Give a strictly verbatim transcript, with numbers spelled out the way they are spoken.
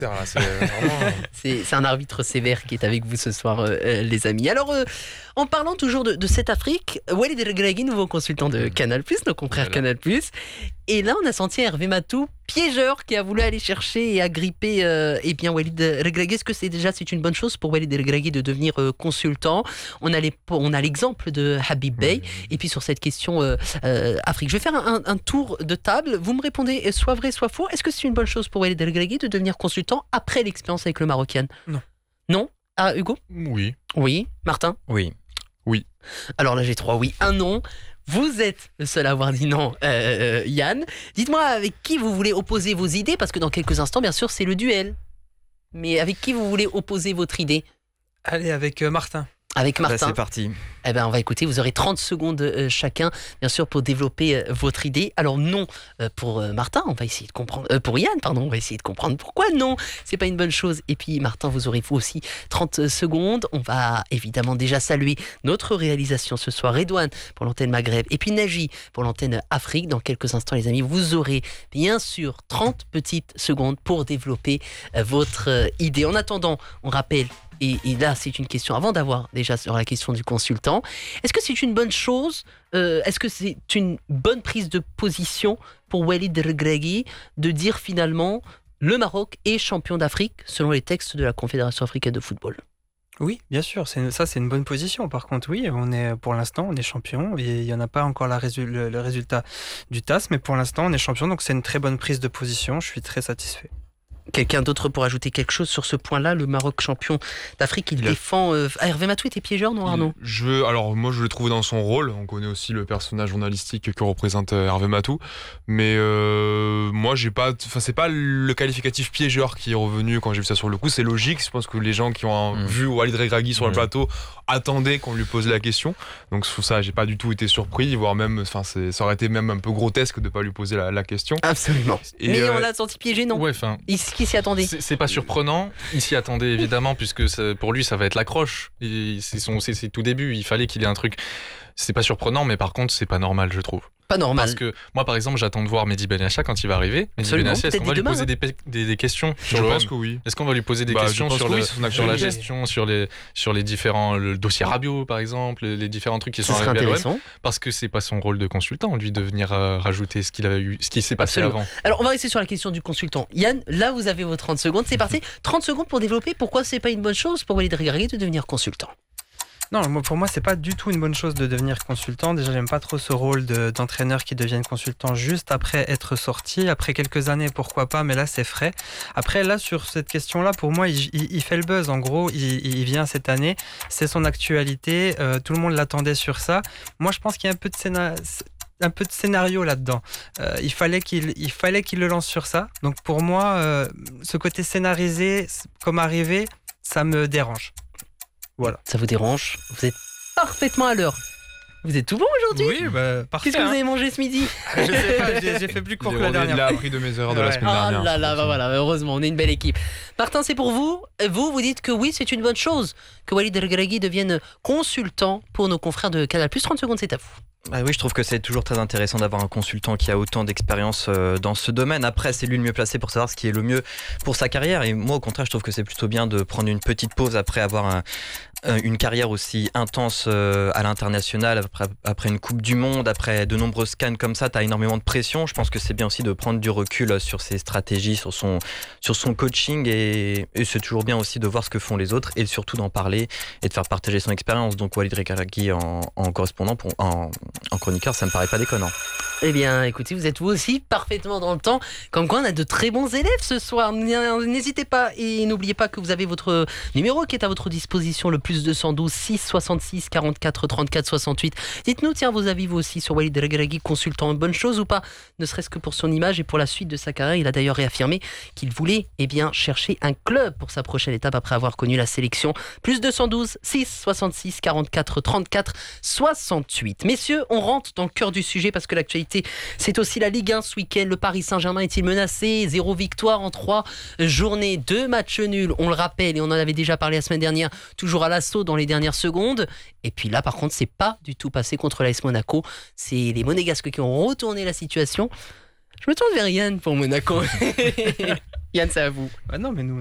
Là, c'est, vraiment... c'est, c'est un arbitre sévère qui est avec vous ce soir, euh, les amis. Alors, euh, en parlant toujours de, de cette Afrique, Walid Regragui, nouveau consultant de Canal+, nos confrères voilà. Canal+. Et là, on a senti Hervé Matou, piégeur, qui a voulu aller chercher et agripper euh, eh bien, Walid Regragui. Est-ce que c'est déjà c'est une bonne chose pour Walid Regragui de devenir euh, consultant? On a, les, on a l'exemple de Habib Beye. Oui. Et puis sur cette question euh, euh, Afrique, je vais faire un, un tour de table. Vous me répondez soit vrai, soit faux. Est-ce que c'est une bonne chose pour Walid Regragui de devenir consultant après l'expérience avec le Marocain? Non. Non? Ah, Hugo? Oui. Oui. Martin? Oui. Oui. Alors là, j'ai trois oui, un non. Vous êtes le seul à avoir dit non, euh, Yann. Dites-moi avec qui vous voulez opposer vos idées, parce que dans quelques instants, bien sûr, c'est le duel. Mais avec qui vous voulez opposer votre idée? Allez, avec euh, Martin. Avec Martin. Bah, c'est parti. Eh ben, on va écouter, vous aurez trente secondes euh, chacun, bien sûr, pour développer euh, votre idée. Alors non, euh, pour euh, Martin, on va essayer de comprendre... Euh, pour Yann, pardon, on va essayer de comprendre pourquoi non, c'est pas une bonne chose. Et puis Martin, vous aurez vous aussi trente secondes. On va évidemment déjà saluer notre réalisation ce soir, Redouane pour l'antenne Maghreb, et puis Naji pour l'antenne Afrique. Dans quelques instants, les amis, vous aurez bien sûr trente petites secondes pour développer euh, votre euh, idée. En attendant, on rappelle... Et, et là, c'est une question, avant d'avoir déjà sur la question du consultant, est-ce que c'est une bonne chose, euh, est-ce que c'est une bonne prise de position pour Walid Regragui de dire finalement le Maroc est champion d'Afrique selon les textes de la Confédération africaine de football? Oui, bien sûr, c'est, ça c'est une bonne position. Par contre, oui, on est, pour l'instant, on est champion. Et il n'y en a pas encore la résu- le, le résultat du T A S, mais pour l'instant, on est champion. Donc c'est une très bonne prise de position. Je suis très satisfait. Quelqu'un d'autre pour ajouter quelque chose sur ce point-là? Le Maroc champion d'Afrique, il, il défend... Euh... Ah, Hervé Matou était piégeur, non Arnaud? je veux, Alors moi je le trouve dans son rôle. On connaît aussi le personnage journalistique que représente Hervé Matou. Mais euh, moi j'ai pas... Enfin c'est pas le qualificatif piégeur qui est revenu quand j'ai vu ça sur le coup. C'est logique. Je pense que les gens qui ont mmh. vu Walid Regragui sur mmh. le plateau attendaient qu'on lui pose la question. Donc sur ça j'ai pas du tout été surpris. Voire même... Enfin c'est, ça aurait été même un peu grotesque de pas lui poser la, la question. Absolument. Et mais euh, on l'a senti piégé, non? Ouais, enfin... Qui s'y attendait? C'est, c'est pas surprenant. Il s'y attendait évidemment, puisque ça, pour lui, ça va être l'accroche. Et c'est, son, c'est, c'est tout début. Il fallait qu'il ait un truc. C'est pas surprenant, mais par contre, c'est pas normal, je trouve. Pas normal. Parce que moi, par exemple, j'attends de voir Mehdi Benatia quand il va arriver. Mehdi Benatia, est-ce qu'on va lui poser des, des, des questions sur je le pense que oui. Est-ce qu'on va lui poser des bah, questions sur, le, oui, sur la gestion, sur les, sur les différents le dossier Rabiot, par exemple, les différents trucs qui ça sont arrivés à l'O M? Parce que c'est pas son rôle de consultant, lui, de venir euh, rajouter ce qu'il avait eu, ce qui s'est passé Absolument. avant. Alors, on va rester sur la question du consultant. Yann, là, vous avez vos trente secondes. C'est parti. trente secondes pour développer pourquoi c'est pas une bonne chose pour Walid Regragui de devenir consultant. Non, moi, pour moi, c'est pas du tout une bonne chose de devenir consultant. Déjà, j'aime pas trop ce rôle de, d'entraîneur qui devienne consultant juste après être sorti. Après quelques années, pourquoi pas, mais là, c'est frais. Après, là, sur cette question-là, pour moi, il, il, il fait le buzz. En gros, il, il vient cette année. C'est son actualité. Euh, tout le monde l'attendait sur ça. Moi, je pense qu'il y a un peu de scénario... un peu de scénario là-dedans. Euh, il fallait qu'il, il fallait qu'il le lance sur ça. Donc pour moi, euh, ce côté scénarisé, comme arrivé, ça me dérange. Voilà. Ça vous dérange? Vous êtes parfaitement à l'heure. Vous êtes tout bon aujourd'hui? Oui, bah, parfait. Qu'est-ce que hein. vous avez mangé ce midi? Je sais pas, j'ai, j'ai fait plus court que la dernière. Il a appris de mes erreurs de ouais. la semaine ah dernière. Ah là là, bah voilà, heureusement, on est une belle équipe. Martin, c'est pour vous. Vous, vous dites que oui, c'est une bonne chose que Walid Regragui devienne consultant pour nos confrères de Canal+. trente secondes, c'est à vous. Ah oui, je trouve que c'est toujours très intéressant d'avoir un consultant qui a autant d'expérience euh, dans ce domaine. Après, c'est lui le mieux placé pour savoir ce qui est le mieux pour sa carrière. Et moi, au contraire, je trouve que c'est plutôt bien de prendre une petite pause après avoir un, une carrière aussi intense euh, à l'international, après, après une Coupe du Monde, après de nombreuses cannes comme ça, tu as énormément de pression. Je pense que c'est bien aussi de prendre du recul sur ses stratégies, sur son, sur son coaching. Et, et c'est toujours bien aussi de voir ce que font les autres et surtout d'en parler et de faire partager son expérience. Donc Walid Regragui en, en correspondant, pour, en, en chroniqueur, ça me paraît pas déconnant. Eh bien, écoutez, vous êtes vous aussi parfaitement dans le temps. Comme quoi, on a de très bons élèves ce soir. N'hésitez pas et n'oubliez pas que vous avez votre numéro qui est à votre disposition, le plus deux cent douze six soixante-six quarante-quatre trente-quatre soixante-huit. Dites-nous, tiens, vos avis vous aussi sur Walid Regragui, consultant, une bonne chose ou pas, ne serait-ce que pour son image et pour la suite de sa carrière. Il a d'ailleurs réaffirmé qu'il voulait eh bien, chercher un club pour sa prochaine étape après avoir connu la sélection. Plus deux cent douze six soixante-six quarante-quatre trente-quatre soixante-huit. Messieurs, on rentre dans le cœur du sujet parce que l'actualité, c'est aussi la Ligue un ce week-end. Le Paris Saint-Germain est-il menacé? Zéro victoire en trois journées, deux matchs nuls, on le rappelle, et on en avait déjà parlé la semaine dernière, toujours à l'assaut dans les dernières secondes. Et puis là, par contre, c'est pas du tout passé contre l'A S Monaco. C'est les Monégasques qui ont retourné la situation. Je me tourne vers Yann pour Monaco. Yann, c'est à vous. Ah non, mais nous,